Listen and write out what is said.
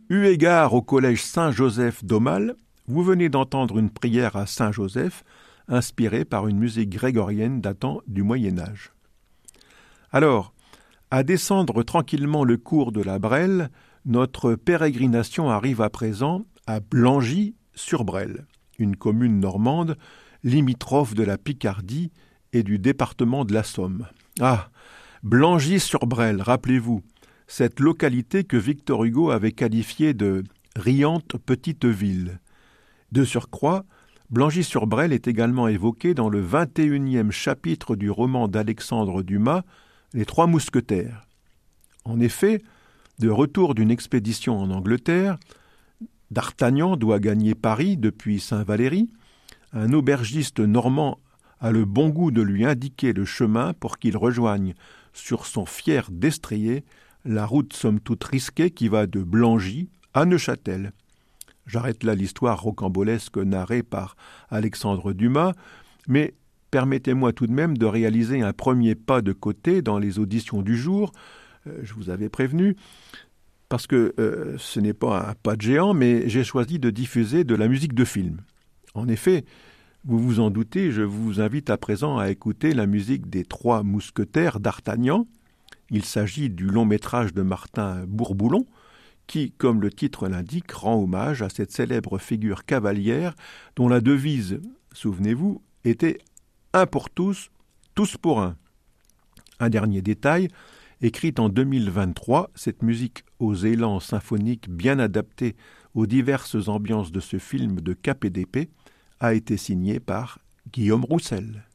Eu égard au collège Saint-Joseph d'Aumale, vous venez d'entendre une prière à Saint-Joseph, inspirée par une musique grégorienne datant du Moyen-Âge. Alors, à descendre tranquillement le cours de la Brelle, notre pérégrination arrive à présent à Blangy-sur-Brelle, une commune normande limitrophe de la Picardie et du département de la Somme. Ah, Blangy-sur-Brelle, rappelez-vous, cette localité que Victor Hugo avait qualifiée de « riante petite ville ». De surcroît, Blangy-sur-Brelle est également évoqué dans le 21e chapitre du roman d'Alexandre Dumas, Les Trois Mousquetaires. En effet, de retour d'une expédition en Angleterre, D'Artagnan doit gagner Paris depuis Saint-Valery. Un aubergiste normand a le bon goût de lui indiquer le chemin pour qu'il rejoigne, sur son fier destrier, la route somme toute risquée qui va de Blangy à Neuchâtel. J'arrête là l'histoire rocambolesque narrée par Alexandre Dumas, mais permettez-moi tout de même de réaliser un premier pas de côté dans les auditions du jour. Je vous avais prévenu, parce que ce n'est pas un pas de géant, mais j'ai choisi de diffuser de la musique de film. En effet, vous vous en doutez, je vous invite à présent à écouter la musique des Trois Mousquetaires d'Artagnan. Il s'agit du long-métrage de Martin Bourboulon, qui, comme le titre l'indique, rend hommage à cette célèbre figure cavalière dont la devise, souvenez-vous, était « un pour tous, tous pour un ». Un dernier détail, écrite en 2023, cette musique aux élans symphoniques bien adaptés aux diverses ambiances de ce film de Cap et d'épée a été signée par Guillaume Roussel.